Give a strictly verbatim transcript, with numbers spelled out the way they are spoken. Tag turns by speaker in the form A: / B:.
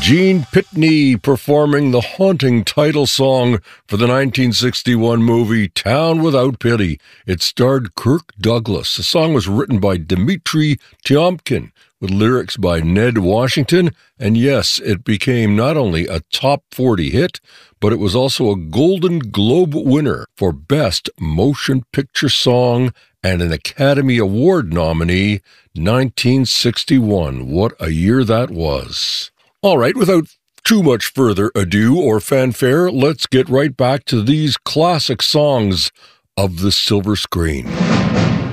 A: Gene Pitney performing the haunting title song for the nineteen sixty-one movie Town Without Pity. It starred Kirk Douglas. The song was written by Dmitri Tiomkin with lyrics by Ned Washington. And yes, it became not only a top forty hit, but it was also a Golden Globe winner for Best Motion Picture Song and an Academy Award nominee. nineteen sixty-one. What a year that was. All right, without too much further ado or fanfare, let's get right back to these classic songs of the silver screen.